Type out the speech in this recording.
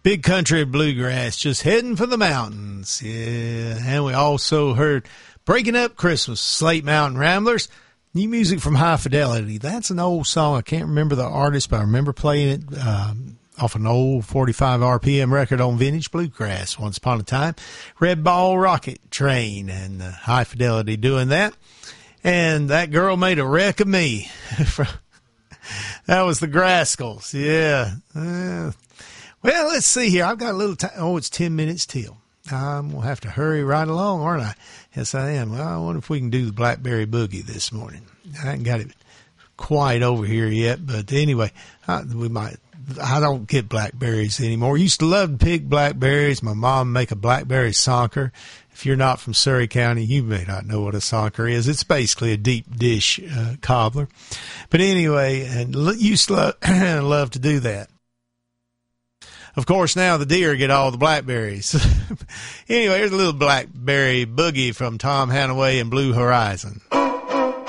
Big Country Bluegrass, just heading for the mountains. Yeah, and we also heard Breaking Up Christmas, Slate Mountain Ramblers. New music from High Fidelity. That's an old song. I can't remember the artist, but I remember playing it off an old 45 RPM record on Vintage Bluegrass once upon a time. Red Ball Rocket Train and High Fidelity doing that. And That Girl Made a Wreck of Me. That was the Grascals. Yeah. Well, let's see here. I've got a little time. Oh, it's 10 minutes till. I'm going to have to hurry right along, aren't I? Yes, I am. Well, I wonder if we can do the Blackberry Boogie this morning. I haven't got it quite over here yet, but anyway, we might. I don't get blackberries anymore. Used to love to pick blackberries. My mom make a blackberry sonker. If you're not from Surrey County, you may not know what a sonker is. It's basically a deep dish cobbler. But anyway, and used to love to do that. Of course, now the deer get all the blackberries. Anyway, here's a little Blackberry Boogie from Tom Hanaway and Blue Horizon.